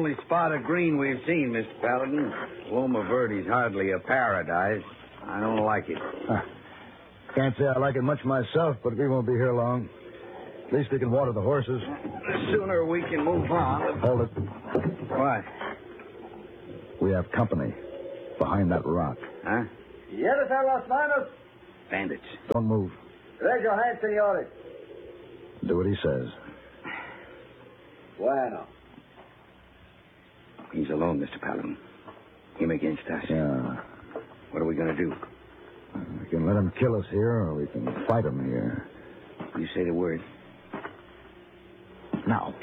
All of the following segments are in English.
only spot of green we've seen, Mr. Paladin. Loma Verde's hardly a paradise. I don't like it. Can't say I like it much myself, but we won't be here long. At least we can water the horses. The sooner we can move on. Hold it. What? We have company behind that rock. Huh? ¿Quieres a las manos? Bandits. Don't move. Raise your hands, senores. Do what he says. Bueno. He's alone, Mr. Paladin. Him against us. Yeah. What are we going to do? We can let him kill us here, or we can fight him here. You say the word. Now.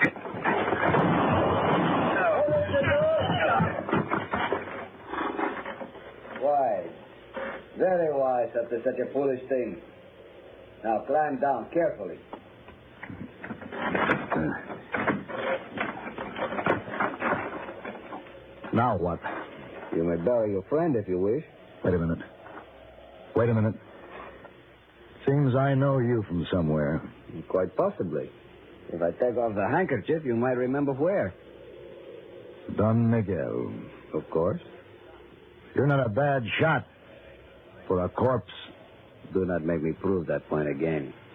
Wise. Very wise after such a foolish thing. Now climb down carefully. Now what? You may bury your friend if you wish. Wait a minute. Seems I know you from somewhere. Quite possibly. If I take off the handkerchief, you might remember where. Don Miguel. Of course. You're not a bad shot for a corpse. Do not make me prove that point again.